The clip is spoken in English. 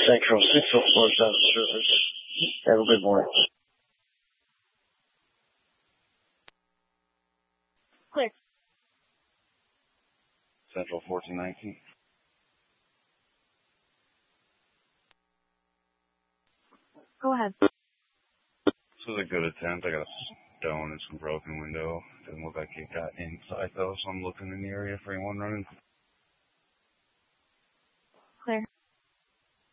Central 604 South Service. Have a good morning. Clear. Central 1419. Go ahead. This was a good attempt. I got a stone and some broken window. Doesn't look like it got inside though, so I'm looking in the area for anyone running. Clear.